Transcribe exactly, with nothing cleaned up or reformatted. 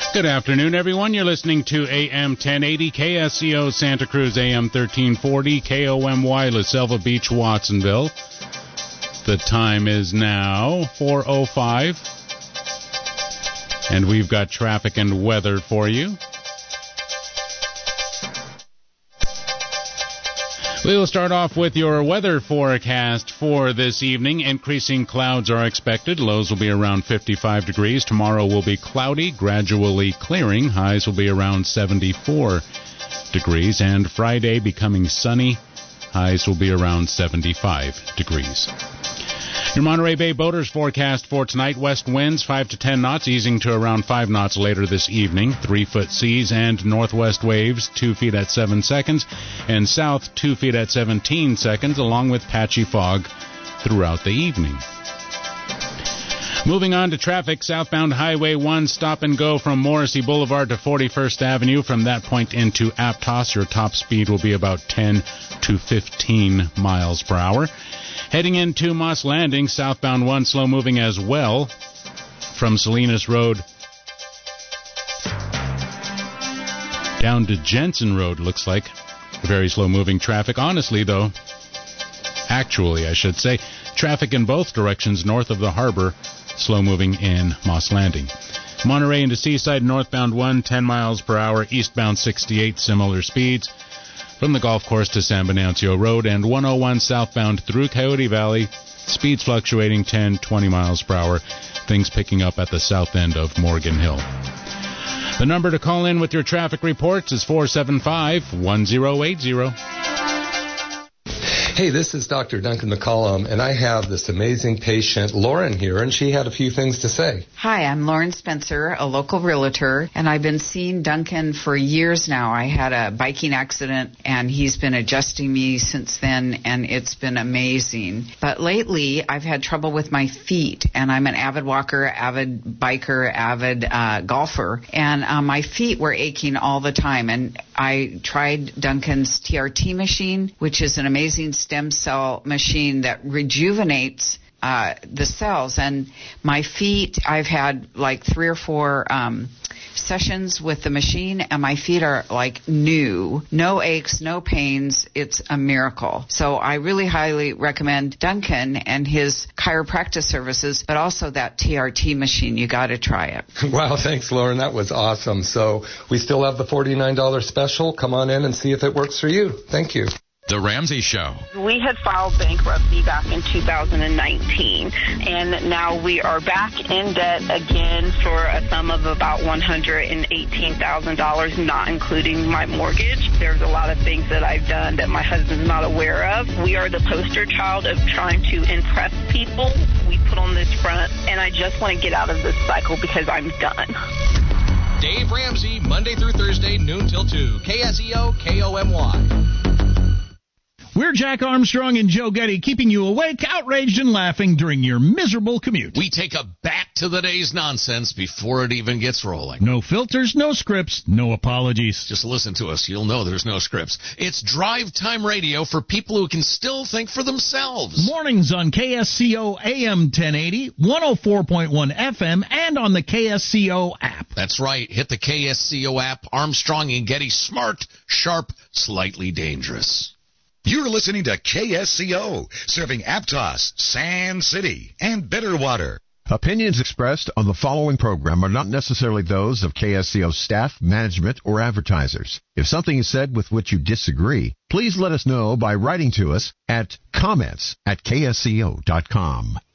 Good afternoon, everyone. You're listening to A M ten eighty, K S C O Santa Cruz, A M thirteen forty, K O M Y La Selva Beach, Watsonville. The time is now four oh five, and we've got traffic and weather for you. We will start off with your weather forecast for this evening. Increasing clouds are expected. Lows will be around fifty-five degrees. Tomorrow will be cloudy, gradually clearing. Highs will be around seventy-four degrees. And Friday becoming sunny. Highs will be around seventy-five degrees. Your Monterey Bay boaters forecast for tonight: west winds five to ten knots, easing to around five knots later this evening. Three-foot seas and northwest waves two feet at seven seconds, and south two feet at seventeen seconds, along with patchy fog throughout the evening. Moving on to traffic, southbound Highway one, stop and go from Morrissey Boulevard to forty-first Avenue. From that point into Aptos, your top speed will be about ten to fifteen miles per hour. Heading into Moss Landing, southbound one, slow moving as well from Salinas Road down to Jensen Road, looks like. Very slow moving traffic. Honestly, though, actually, I should say, traffic in both directions north of the harbor, slow moving in Moss Landing. Monterey into Seaside, northbound one, ten miles per hour, eastbound sixty-eight, similar speeds. From the golf course to San Venancio Road, and one oh one southbound through Coyote Valley, speeds fluctuating ten, twenty miles per hour. Things picking up at the south end of Morgan Hill. The number to call in with your traffic reports is four seven five, one oh eight oh. Hey, this is Doctor Duncan McCollum, and I have this amazing patient, Lauren, here, and she had a few things to say. Hi, I'm Lauren Spencer, a local realtor, and I've been seeing Duncan for years now. I had a biking accident, and he's been adjusting me since then, and it's been amazing. But lately, I've had trouble with my feet, and I'm an avid walker, avid biker, avid uh, golfer, and uh, my feet were aching all the time, and I tried Duncan's T R T machine, which is an amazing stem cell machine that rejuvenates uh, the cells. And my feet, I've had like three or four um, sessions with the machine, and my feet are like new. No aches, no pains. It's a miracle. So I really highly recommend Duncan and his chiropractic services, but also that T R T machine. You got to try it. Wow, thanks, Lauren. That was awesome. So we still have the forty-nine dollars special. Come on in and see if it works for you. Thank you. The Ramsey Show. We had filed bankruptcy back in two thousand nineteen, and now we are back in debt again for a sum of about one hundred eighteen thousand dollars, not including my mortgage. There's a lot of things that I've done that my husband's not aware of. We are the poster child of trying to impress people. We put on this front, and I just want to get out of this cycle because I'm done. Dave Ramsey, Monday through Thursday, noon till two. K S E O, K O M Y. We're Jack Armstrong and Joe Getty, keeping you awake, outraged, and laughing during your miserable commute. We take a back to the day's nonsense before it even gets rolling. No filters, no scripts, no apologies. Just listen to us. You'll know there's no scripts. It's drive time radio for people who can still think for themselves. Mornings on K S C O A M ten eighty, one oh four point one F M, and on the K S C O app. That's right. Hit the K S C O app. Armstrong and Getty, smart, sharp, slightly dangerous. You're listening to K S C O, serving Aptos, Sand City, and Bitterwater. Opinions expressed on the following program are not necessarily those of K S C O staff, management, or advertisers. If something is said with which you disagree, please let us know by writing to us at comments at K S C O dot com.